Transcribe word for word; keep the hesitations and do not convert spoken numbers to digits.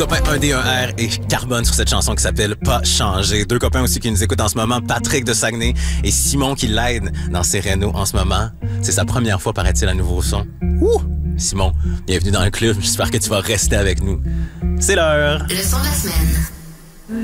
copain un D un R et Carbone sur cette chanson qui s'appelle Pas changer. Deux copains aussi qui nous écoutent en ce moment, Patrick de Saguenay et Simon qui l'aide dans ses rénaux en ce moment. C'est sa première fois, paraît-il, à nouveau son. Ouh! Simon, bienvenue dans le club. J'espère que tu vas rester avec nous. C'est l'heure. Le son de la semaine.